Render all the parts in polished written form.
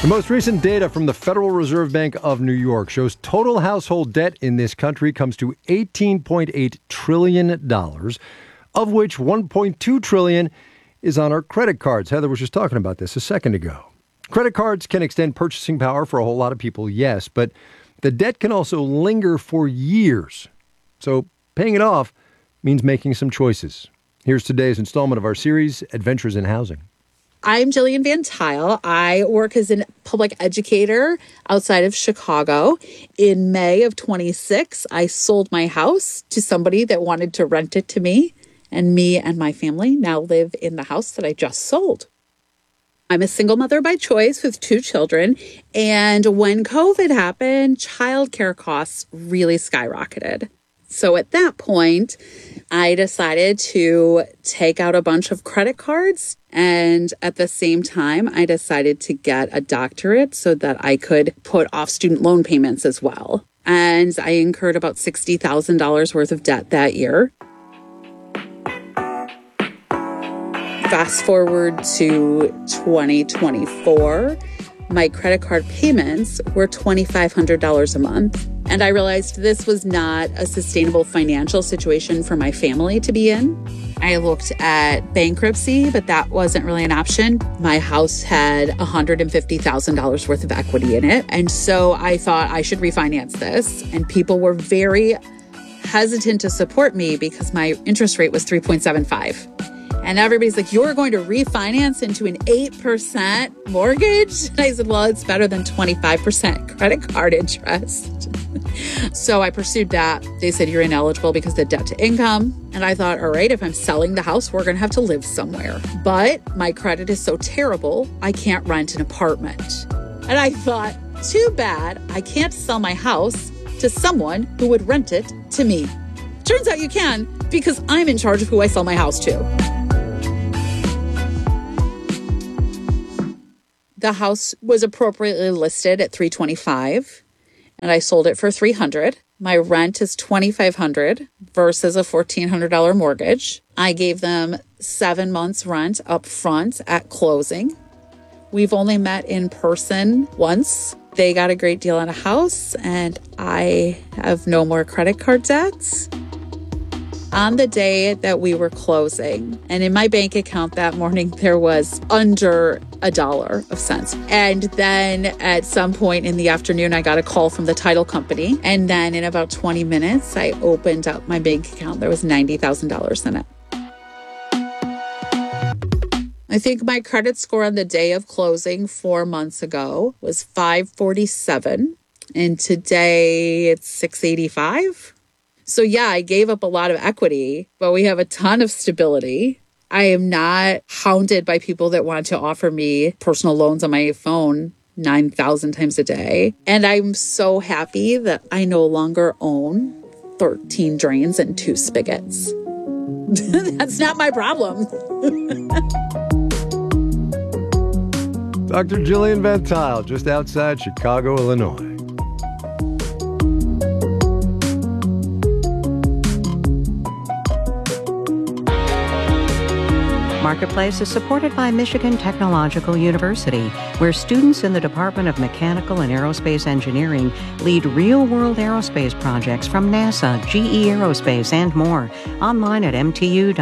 The most recent data from the Federal Reserve Bank of New York shows total household debt in this country comes to $18.8 trillion, of which $1.2 trillion is on our credit cards. Heather was just talking about this a second ago. Credit cards can extend purchasing power for a whole lot of people, yes, but the debt can also linger for years. So paying it off means making some choices. Here's today's installment of our series, Adventures in Housing. I'm Jillian Van Tile. I work as a public educator outside of Chicago. In May of 26, I sold my house to somebody that wanted to rent it to me. And me and my family now live in the house that I just sold. I'm a single mother by choice with 2 children. And when COVID happened, childcare costs really skyrocketed. So at that point, I decided to take out a bunch of credit cards. And at the same time, I decided to get a doctorate so that I could put off student loan payments as well. And I incurred about $60,000 worth of debt that year. Fast forward to 2024, my credit card payments were $2,500 a month. And I realized this was not a sustainable financial situation for my family to be in. I looked at bankruptcy, but that wasn't really an option. My house had $150,000 worth of equity in it. And so I thought I should refinance this. And people were very hesitant to support me because my interest rate was 3.75. And everybody's like, you're going to refinance into an 8% mortgage? And I said, well, it's better than 25% credit card interest. So I pursued that. They said, you're ineligible because of the debt to income. And I thought, all right, if I'm selling the house, we're going to have to live somewhere. But my credit is so terrible, I can't rent an apartment. And I thought, too bad, I can't sell my house to someone who would rent it to me. Turns out you can, because I'm in charge of who I sell my house to. The house was appropriately listed at $325,000, and I sold it for $300,000. My rent is $2,500 versus a $1,400 mortgage. I gave them 7 months rent up front at closing. We've only met in person once. They got a great deal on a house, and I have no more credit card debts. On the day that we were closing, and in my bank account that morning, there was under $1 of cents. And then at some point in the afternoon, I got a call from the title company. And then in about 20 minutes, I opened up my bank account. There was $90,000 in it. I think my credit score on the day of closing 4 months ago was 547. And today it's 685. So yeah, I gave up a lot of equity, but we have a ton of stability. I am not hounded by people that want to offer me personal loans on my phone 9,000 times a day. And I'm so happy that I no longer own 13 drains and 2 spigots. That's not my problem. Dr. Jillian Van Tile, just outside Chicago, Illinois. Marketplace is supported by Michigan Technological University, where students in the Department of Mechanical and Aerospace Engineering lead real-world aerospace projects from NASA, GE Aerospace, and more. Online at mtu.edu/MAE.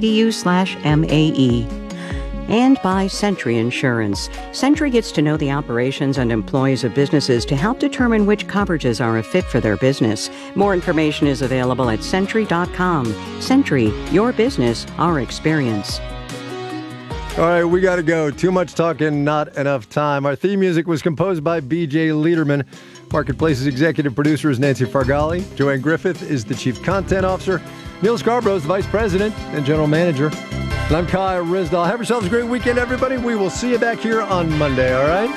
And by Sentry Insurance. Sentry gets to know the operations and employees of businesses to help determine which coverages are a fit for their business. More information is available at Sentry.com. Sentry, your business, our experience. All right, we got to go. Too much talking, not enough time. Our theme music was composed by B.J. Liederman. Marketplace's executive producer is Nancy Fargali. Joanne Griffith is the chief content officer. Neil Scarborough is the vice president and general manager. And I'm Kyle Rizdal. Have yourselves a great weekend, everybody. We will see you back here on Monday, all right?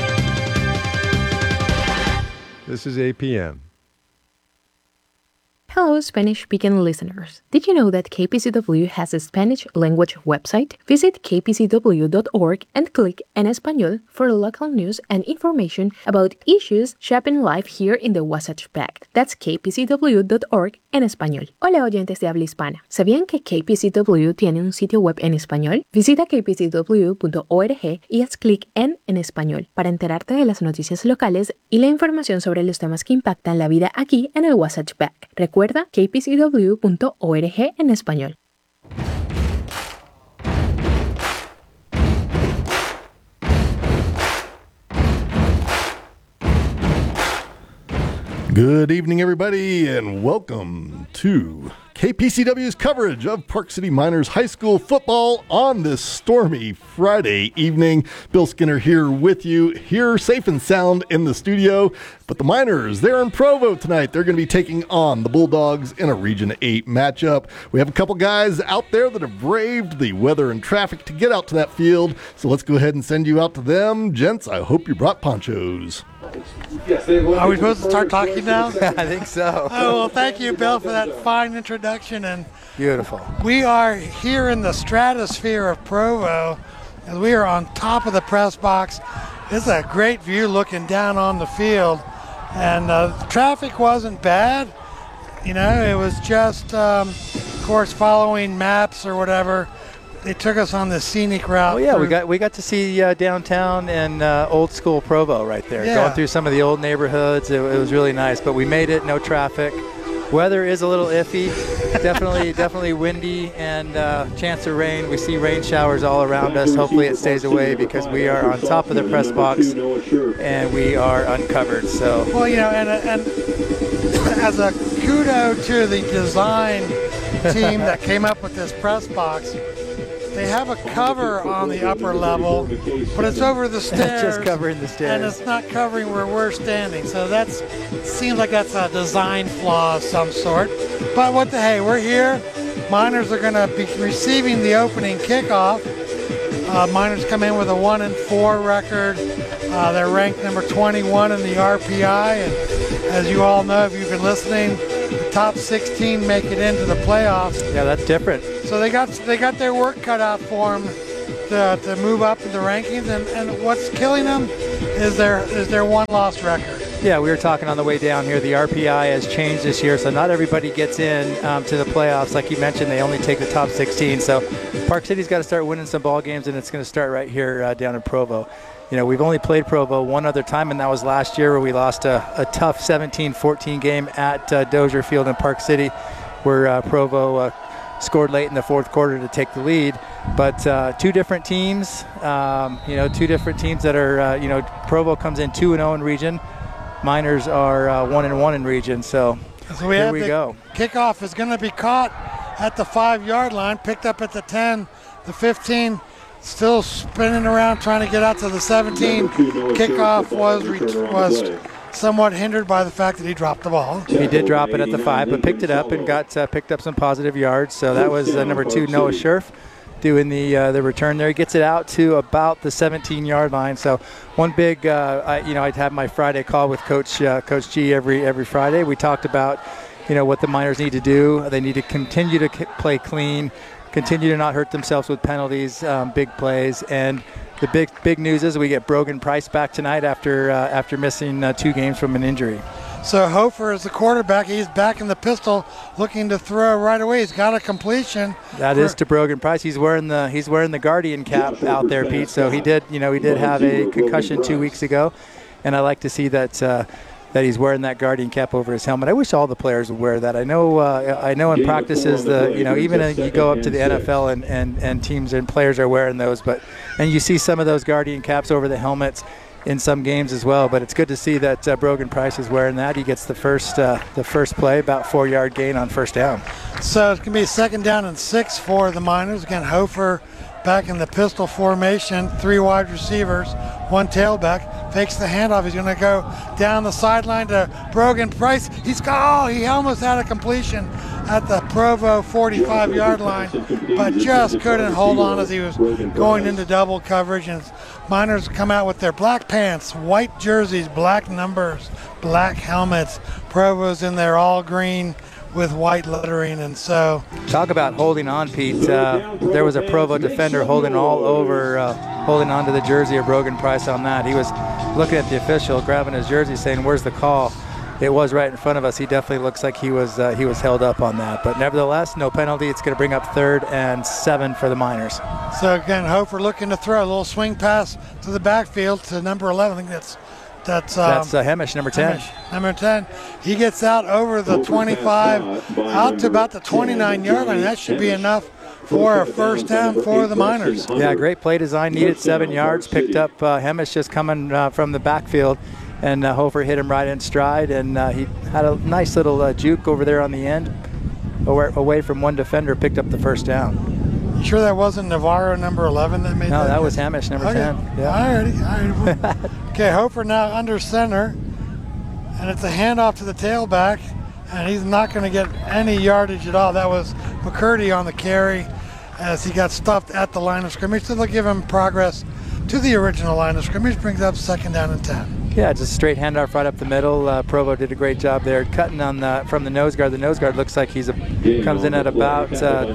This is APM. Hello, Spanish-speaking listeners. Did you know that KPCW has a Spanish language website? Visit kpcw.org and click En Español for local news and information about issues shaping life here in the Wasatch Back. That's kpcw.org en español. Hola, oyentes de habla hispana. ¿Sabían que KPCW tiene un sitio web en español? Visita kpcw.org y haz clic en Español para enterarte de las noticias locales y la información sobre los temas que impactan la vida aquí en el Wasatch Back. Recuerda kpcw.org en español. Good evening, everybody, and welcome to KPCW's coverage of Park City Miners High School football on this stormy Friday evening. Bill Skinner here with you, here safe and sound in the studio. But the Miners, they're in Provo tonight. They're going to be taking on the Bulldogs in a Region 8 matchup. We have a couple guys out there that have braved the weather and traffic to get out to that field. So let's go ahead and send you out to them. Gents, I hope you brought ponchos. Are we supposed to start talking now? I think so. Oh, well, thank you, Bill, for that fine introduction. And Beautiful. we are here in the stratosphere of Provo, and we are on top of the press box. It's a great view looking down on the field, and traffic wasn't bad. You know, it was just, of course, following maps or whatever. They took us on the scenic route. Oh yeah, we got to see downtown and old school Provo right there. Yeah. Going through some of the old neighborhoods, it was really nice. But we made it, no traffic. Weather is a little iffy, definitely windy and chance of rain. We see rain showers all around us. Hopefully it stays away because we are on top of the press box and we are uncovered. So Well, you know, and as a kudo to the design team that came up with this press box, they have a cover on the upper level, but it's over the stairs. just covering the stairs. And it's not covering where we're standing. So seems like that's a design flaw of some sort. But hey, we're here. Miners are going to be receiving the opening kickoff. Miners come in with a 1-4 record. They're ranked number 21 in the RPI. And as you all know, if you've been listening, the top 16 make it into the playoffs. yeah, that's different. So they got their work cut out for them to move up in the rankings, and what's killing them is their one-loss record. Yeah, we were talking on the way down here. The RPI has changed this year, so not everybody gets in to the playoffs. Like you mentioned, they only take the top 16. So Park City's got to start winning some ball games, and it's going to start right here down in Provo. You know, we've only played Provo one other time, and that was last year where we lost a tough 17-14 game at Dozier Field in Park City, where Provo scored late in the fourth quarter to take the lead. But two different teams, two different teams that are, Provo comes in 2-0 in region. Miners are 1-1 in region. So here we go. Kickoff is going to be caught at the 5-yard line, picked up at the 10, the 15, still spinning around trying to get out to the 17. Kickoff was somewhat hindered by the fact that he dropped the ball. He did drop it at the 5, but picked it up and got picked up some positive yards. So that was number 2, Noah Scherf, doing the return there. He gets it out to about the 17-yard line. So one big, I'd have my Friday call with Coach G every Friday. We talked about, what the Miners need to do. They need to continue to play clean, continue to not hurt themselves with penalties, big plays, and the big news is we get Brogan Price back tonight after missing 2 games from an injury. So Hofer is the quarterback. He's back in the pistol, looking to throw right away. He's got a completion. That is to Brogan Price. He's wearing the Guardian cap out there, Pete. So he did have a concussion 2 weeks ago, and I like to see that he's wearing that Guardian cap over his helmet. I wish all the players would wear that. I know in practices even you go up to the NFL and teams and players are wearing those, and you see some of those Guardian caps over the helmets in some games as well. But it's good to see that Brogan Price is wearing that. He gets the first play, about 4-yard gain on first down. So it's going to be 2nd down and 6 for the Miners. Again, Hofer back in the pistol formation, 3 wide receivers, 1 tailback, fakes the handoff. He's going to go down the sideline to Brogan Price. He almost had a completion at the Provo 45-yard line, but just couldn't hold on as he was going into double coverage. And Miners come out with their black pants, white jerseys, black numbers, black helmets. Provo's in their all green with white lettering. And so Talk about holding on, Pete. There was a Provo defender holding all over, holding on to the jersey of Brogan Price on that. He was looking at the official, grabbing his jersey, saying, "Where's the call?" It was right in front of us. He definitely looks like he was held up on that. But nevertheless, no penalty. It's going to bring up 3rd and 7 for the Miners. So again, Hofer looking to throw a little swing pass to the backfield to number 11. I think that's Hemish, number 10. Hemish, number 10. He gets out over the 25, out to about the 29-yard line. That should be enough for a first down for the Miners. Yeah, great play design. Needed 7 yards. Picked up Hemish just coming from the backfield. And Hofer hit him right in stride, and he had a nice little juke over there on the end, away from one defender, picked up the first down. You sure that wasn't Navarro, number 11, that made that? No, that was Hamish, number 10. Yeah. All right. Okay, Hofer now under center, and it's a handoff to the tailback, and he's not going to get any yardage at all. That was McCurdy on the carry as he got stuffed at the line of scrimmage, so they'll give him progress to the original line of scrimmage, brings up 2nd down and 10. Yeah, just a straight handoff right up the middle. Provo did a great job there, cutting on from the nose guard. The nose guard looks like comes in at about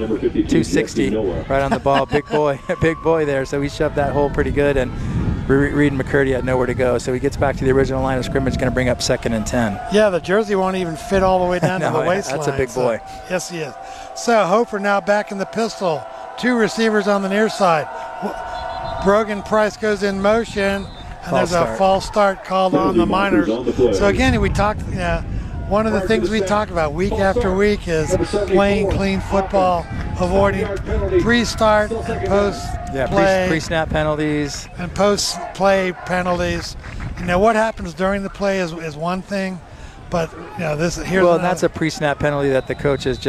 260, right on the ball. Big boy there. So he shoved that hole pretty good, and Reed and McCurdy had nowhere to go. So he gets back to the original line of scrimmage, going to bring up 2nd and 10. Yeah, the jersey won't even fit all the way down to the waistline. That's a big boy. Yes, he is. So Hofer now back in the pistol. 2 receivers on the near side. Brogan Price goes in motion. And there's a false start called on the Miners. So again, we talked. One of the things we talk about week after week is playing clean football, avoiding pre-start and post-play, pre-snap penalties and post-play penalties. What happens during the play is one thing, but that's a pre-snap penalty that the coaches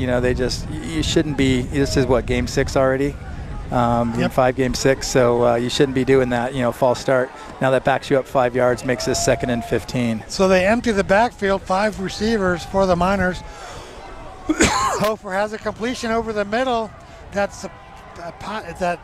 you shouldn't be. This is what, game 6 already. In 5 game 6, so you shouldn't be doing that, false start. Now that backs you up 5 yards, makes this 2nd and 15. So they empty the backfield, 5 receivers for the Miners. Hofer has a completion over the middle. That's that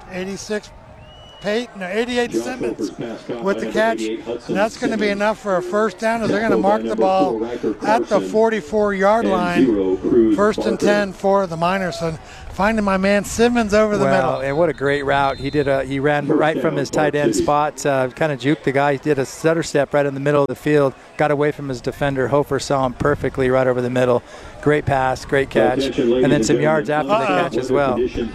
88 Simmons with the catch. And that's going to be enough for a first down as they're going to mark the ball at the 44-yard line. 1st and 10 for the Miners. So finding my man Simmons over the middle. And what a great route. He ran right from his tight end spot, kind of juked the guy. He did a stutter step right in the middle of the field, got away from his defender. Hofer saw him perfectly right over the middle. Great pass, great catch, and then some yards after the catch as well.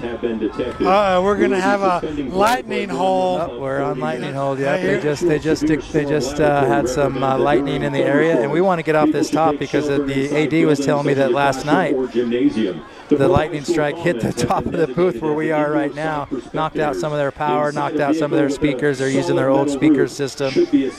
We're going to have a lightning hold. Oh, we're on lightning hold. Yeah, they just had some lightning in the area, and we want to get off this top because the AD was telling me that last night the lightning strike hit the top of the booth where we are right now, knocked out some of their power, knocked out some of their speakers. They're using their old speaker system,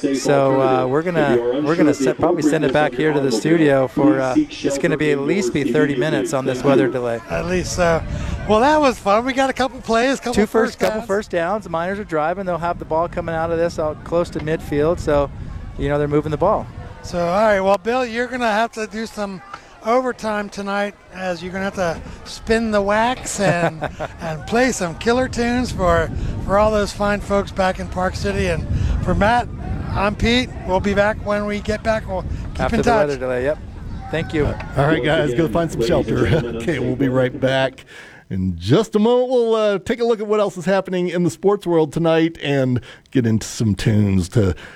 so we're gonna probably send it back here to the studio for it's going to be at least 30 minutes on this weather delay. At least so. Well, that was fun. We got a couple plays, couple first downs. The Miners are driving. They'll have the ball coming out of this out close to midfield, so they're moving the ball. So all right, well, Bill, you're going to have to do some overtime tonight as you're going to have to spin the wax and play some killer tunes for all those fine folks back in Park City. And for Matt, I'm Pete. We'll be back when we get back. We'll keep after in touch. The weather delay. Yep. Thank you. All right, guys, go find some shelter. Okay, we'll be right back. In just a moment, we'll take a look at what else is happening in the sports world tonight and get into some tunes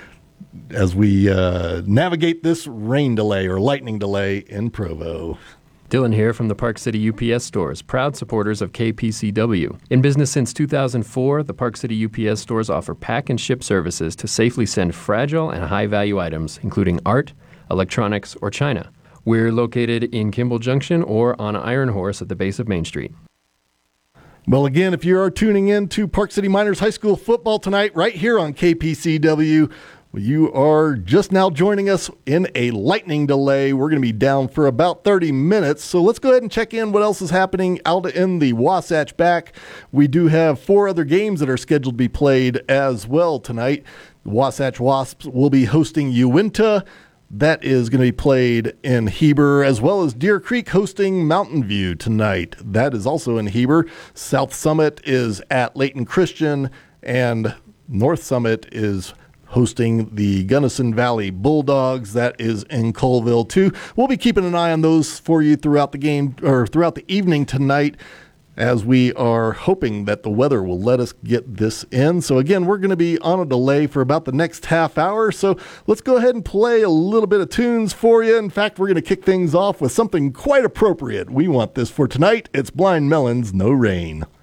as we navigate this rain delay or lightning delay in Provo. Dylan here from the Park City UPS stores, proud supporters of KPCW. In business since 2004, the Park City UPS stores offer pack and ship services to safely send fragile and high-value items, including art, electronics, or china. We're located in Kimball Junction or on Iron Horse at the base of Main Street. Well, again, if you are tuning in to Park City Miners High School football tonight, right here on KPCW, you are just now joining us in a lightning delay. We're going to be down for about 30 minutes, so let's go ahead and check in what else is happening out in the Wasatch back. We do have 4 other games that are scheduled to be played as well tonight. The Wasatch Wasps will be hosting Uinta. That is going to be played in Heber, as well as Deer Creek hosting Mountain View tonight. That is also in Heber. South Summit is at Layton Christian, and North Summit is hosting the Gunnison Valley Bulldogs. That is in Colville too. We'll be keeping an eye on those for you throughout the game, or throughout the evening tonight, as we are hoping that the weather will let us get this in. So again, we're going to be on a delay for about the next half hour. So let's go ahead and play a little bit of tunes for you. In fact, we're going to kick things off with something quite appropriate. We want this for tonight. It's Blind Melon's No Rain.